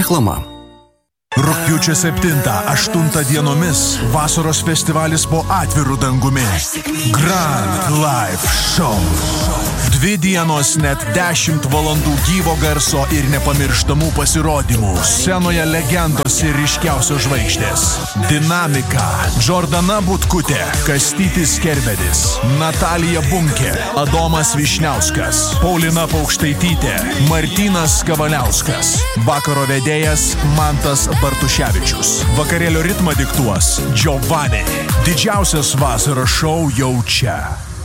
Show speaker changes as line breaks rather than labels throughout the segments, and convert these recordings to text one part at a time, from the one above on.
Reklama.
Rugpjūčio 7-8 dienomis vasaros festivalis po atviru dangumi. Grand Live Show. 2 dienos net 10 valandų gyvo garso ir nepamirštamų pasirodymų. Scenoje legendos ir ryškiausios žvaigždės. Dinamika. Džordana Butkutė, Kastytis Kerbedis, Natalija Bunkė, Adomas Višniauskas, Paulina Paukštaitytė, Martynas Kavaliauskas. Vakaro vedėjas Mantas Bartuševičius. Vakarėlio ritmą diktuos Giovanni. Didžiausias vasaros šou jau čia.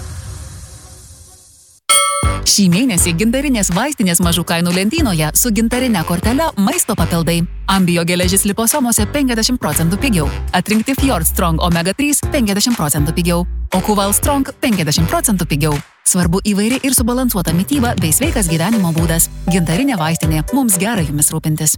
Šį mėnesį gintarinės vaistinės mažų kainų lentynoje su gintarine kortele maisto papildai. Ambio geležis liposomose 50% pigiau. Atrinkti Fjord Strong Omega 3 50% pigiau. O Kuval Strong 50% pigiau. Svarbu įvairi ir subalansuota mityba bei sveikas gyvenimo būdas. Gintarinė vaistinė. Mums gera jumis rūpintis.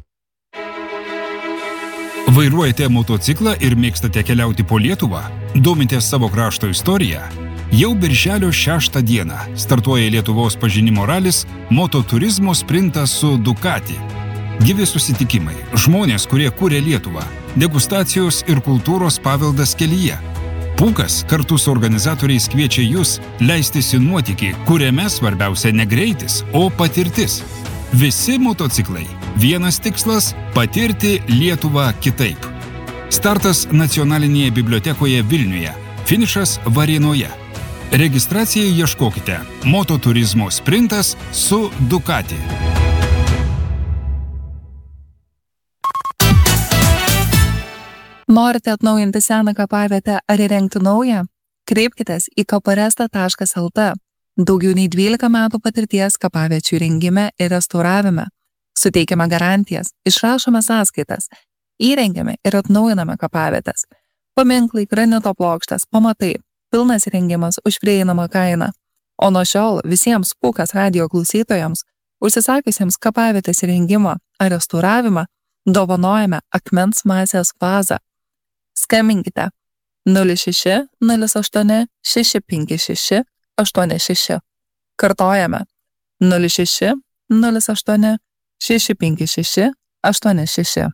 Vairuojate motociklą ir mėgstate keliauti po Lietuvą? Domitės savo krašto istoriją? Jau birželio 6 dieną startuoja Lietuvos pažinimo ralis Mototurizmo sprintas su Ducati. Gyvi susitikimai, žmonės, kurie kūrė Lietuvą, degustacijos ir kultūros paveldas kelyje. Pūkas kartu su organizatoriais kviečia jūs leistis į nuotykį, kuriame svarbiausia ne greitis, o patirtis. Visi motociklai. Vienas tikslas – patirti Lietuvą kitaip. Startas Nacionalinėje bibliotekoje Vilniuje, finišas Varėnoje. Registracijai ieškokite Mototurizmo sprintas su Ducati.
Norite atnaujinti seną kapavietę ar įrengti naują? Kreipkitės į kaparesta.lt. Daugiau nei 12 metų patirties kapaviečių įrengime ir restauravime. Suteikiame garantijas, išrašome sąskaitas, įrengiame ir atnaujiname kapavietes. Paminklai, granito plokštės, pamatai, pilnas įrengimas už prieinamą kainą. O nuo šiol visiems Pūkas radijo klausytojams, užsisakiusiems kapavietės įrengimą ar restauravimą, dovanojame akmens masės vazą. Skambinkite 06 08 656 86. Kartojame 06 08 656 86.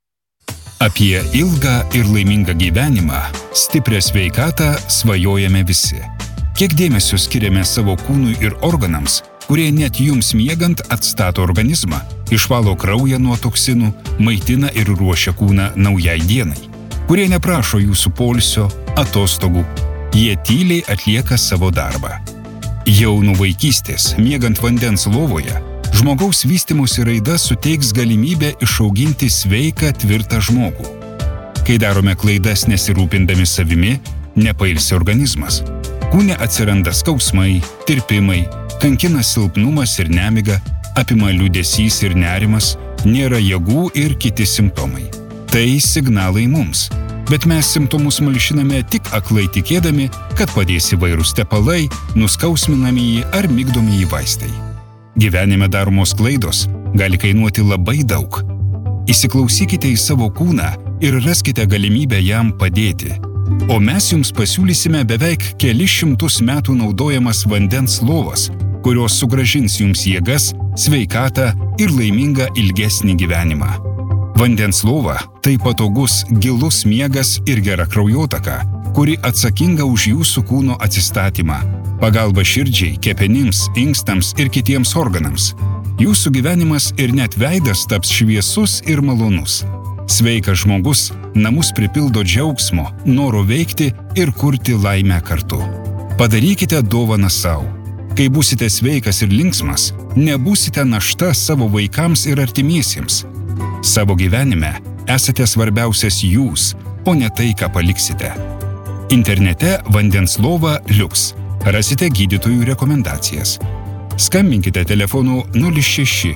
Apie ilgą ir laimingą gyvenimą, stiprią sveikatą svajojame visi. Kiek dėmesio skiriame savo kūnui ir organams, kurie net jums miegant atstato organizmą, išvalo kraują nuo toksinų, maitina ir ruošia kūną naujai dienai, kurie neprašo jūsų poilsio, atostogų, jie tyliai atlieka savo darbą. Jau nuo vaikystės, miegant vandens lovoje, žmogaus vystymosi raida suteiks galimybę išauginti sveiką, tvirtą žmogų. Kai darome klaidas nesirūpindami savimi, nepailsi organizmas. Kūne atsiranda skausmai, tirpimai, kankina silpnumas ir nemiga, apima liūdesys ir nerimas, nėra jėgų ir kiti simptomai. Tai signalai mums. Bet mes simptomus malšiname tik aklai tikėdami, kad padės įvairūs tepalai, nuskausminamieji ar migdomieji vaistai. Gyvenime daromos klaidos gali kainuoti labai daug. Įsiklausykite į savo kūną ir raskite galimybę jam padėti. O mes jums pasiūlysime beveik kelis šimtus metų naudojamas vandens lovas, kurios sugrąžins jums jėgas, sveikatą ir laimingą ilgesnį gyvenimą. Vandens lova – tai patogus, gilus miegas ir gera kraujotaka, kuri atsakinga už jūsų kūno atsistatymą. Pagalba širdžiai, kepenims, inkstams ir kitiems organams. Jūsų gyvenimas ir net veidas taps šviesus ir malonus. Sveikas žmogus namus pripildo džiaugsmo, noro veikti ir kurti laimę kartu. Padarykite dovaną savo. Kai būsite sveikas ir linksmas, nebūsite našta savo vaikams ir artimiesiems. Savo gyvenime esate svarbiausias jūs, o ne tai, ką paliksite. Internete vandens lova Liuks. Rasite gydytojų rekomendacijas. Skambinkite telefonu 06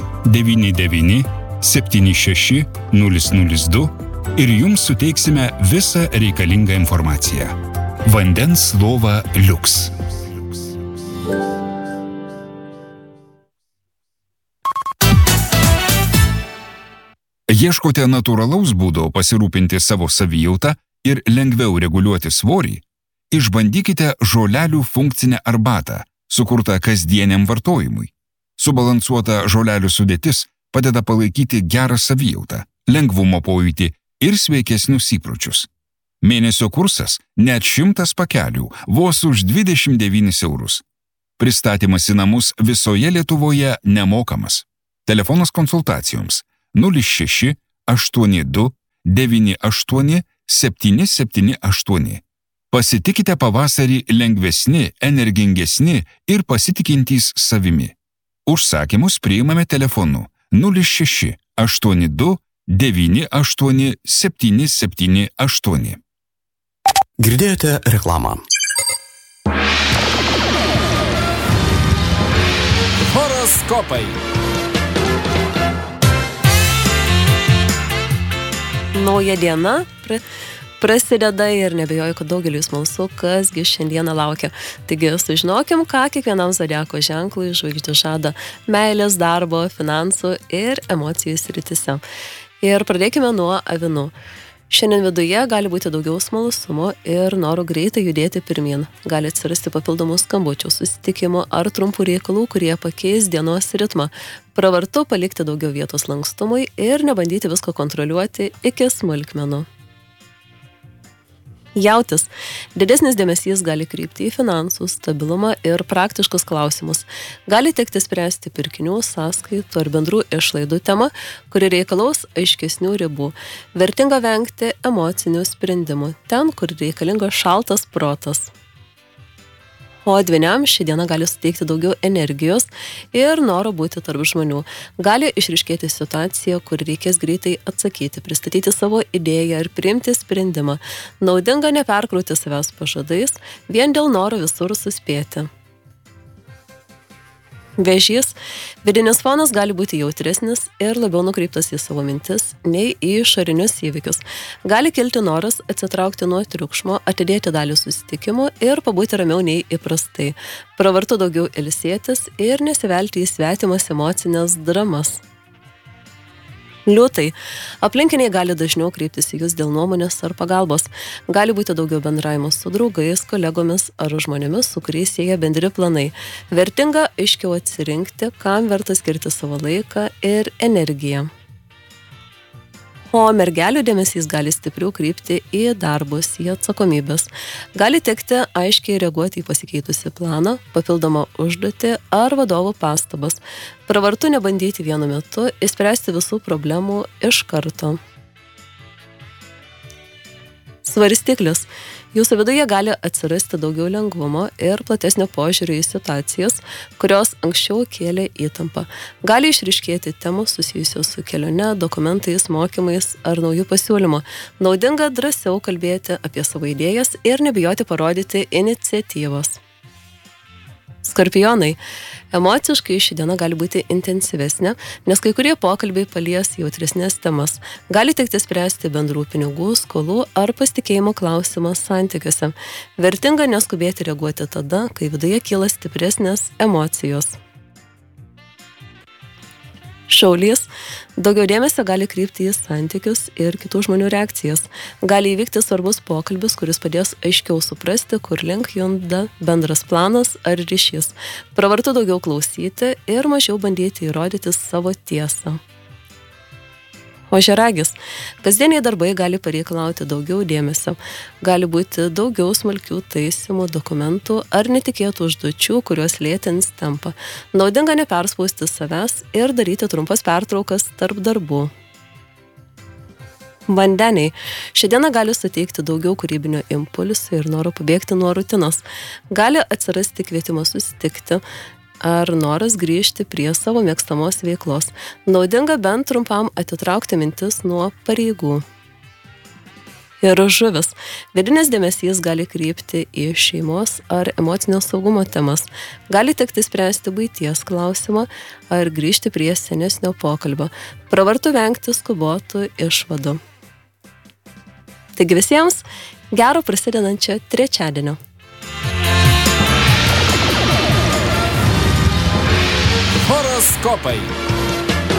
99 76 002 ir jums suteiksime visą reikalingą informaciją. Vandens lova Liuks. Ieškote natūralaus būdo pasirūpinti savo savijautą ir lengviau reguliuoti svorį? Išbandykite žolelių funkcinę arbatą, sukurtą kasdieniam vartojimui. Subalansuota žolelių sudėtis padeda palaikyti gerą savijautą, lengvumo pojūtį ir sveikesnius įpročius. Mėnesio kursas net 100 pakelių, vos už 29 eurus. Pristatymas į namus visoje Lietuvoje nemokamas. Telefonas konsultacijoms 06 82 98 778. Pasitikite pavasarį lengvesni, energingesni ir pasitikintys savimi. Užsakymus priimame telefonu 06 82 98 778.
Girdėjote reklamą.
Horoskopai.
Nauja diena prasideda ir nebejoju, kad daugeliui smalsu, kasgi šiandieną laukia. Taigi sužinokim, ką kiekvienam zodiako ženklui žvaigždė žada meilės, darbo, finansų ir emocijų srityse. Ir pradėkime nuo avinų. Šiandien viduje gali būti daugiau smalsumo ir noro greitai judėti pirmin. Gali atsirasti papildomų skambučių, susitikimų ar trumpų reikalų, kurie pakeis dienos ritmą. Pravartu palikti daugiau vietos lankstumui ir nebandyti visko kontroliuoti iki smulkmenų. Jautis. Didesnis dėmesys gali krypti į finansų, stabilumą ir praktiškus klausimus. Gali tekti spręsti pirkinių, sąskaitų ar bendrų išlaidų temą, kuri reikalaus aiškesnių ribų. Vertinga vengti emocinių sprendimų, ten, kur reikalingas šaltas protas. O dvyniam ši diena gali suteikti daugiau energijos ir noro būti tarp žmonių. Gali išryškėti situacija, kur reikės greitai atsakyti, pristatyti savo idėją ir priimti sprendimą. Naudinga neperkrauti savęs pažadais, vien dėl noro visur suspėti. Vėžys. Vidinis fonas gali būti jautresnis ir labiau nukreiptas į savo mintis, nei į išorinius įvykius. Gali kilti noras atsitraukti nuo triukšmo, atidėti dalį susitikimų ir pabūti ramiau nei įprastai. Pravartu daugiau ilsėtis ir nesivelti į svetimas emocinės dramas. Liūtai. Aplinkiniai gali dažniau kreiptis į jūs dėl nuomonės ar pagalbos. Gali būti daugiau bendravimo su draugais, kolegomis ar žmonėmis, su kuriais sieja bendri planai. Vertinga aiškiau atsirinkti, kam verta skirti savo laiką ir energiją. O mergelių dėmesys gali stipriau krypti į darbus, į atsakomybės. Gali tekti aiškiai reaguoti į pasikeitusi planą, papildomą užduotį ar vadovų pastabas. Pravartu nebandyti vienu metu išspręsti visų problemų iš karto. Svarstyklis. Jūsų viduje gali atsirasti daugiau lengvumo ir platesnio požiūrio į situacijas, kurios anksčiau kėlė įtampą. Gali išryškėti temų susijusios su kelione, dokumentais, mokymais ar naujų pasiūlymų. Naudinga drąsiau kalbėti apie savo idėjas ir nebijoti parodyti iniciatyvos. Skorpionai. Emociškai ši diena gali būti intensyvesnė, nes kai kurie pokalbiai palies jautresnės temas. Gali tekti spręsti bendrų pinigų, skolų ar pasitikėjimo klausimą santykiuose. Vertinga neskubėti reaguoti tada, kai viduje kyla stipresnės emocijos. Šaulys. Daugiau dėmesio gali krypti į santykius ir kitų žmonių reakcijas. Gali įvykti svarbus pokalbis, kuris padės aiškiau suprasti, kur link juda bendras planas ar ryšys. Pravartu daugiau klausyti ir mažiau bandyti įrodyti savo tiesą. Ožiaragis. Kasdieniai darbai gali pareikalauti daugiau dėmesio. Gali būti daugiau smulkių taisymų, dokumentų ar netikėtų užduočių, kurios lėtins tempą. Naudinga neperspausti savęs ir daryti trumpas pertraukas tarp darbų. Vandeniai. Ši diena gali suteikti daugiau kūrybinio impulsų ir noro pabėgti nuo rutinos. Gali atsirasti kvietimas susitikti ar noras grįžti prie savo mėgstamos veiklos. Naudinga bent trumpam atitraukti mintis nuo pareigų. Ir žuvis. Vidinis dėmesys gali krypti į šeimos ar emocinio saugumo temas. Gali tekti spręsti buities klausimą ar grįžti prie senesnio pokalbio. Pravartu vengti skubotų išvadų. Taigi visiems gero prasidedančio trečiadienio.
Horoskopai.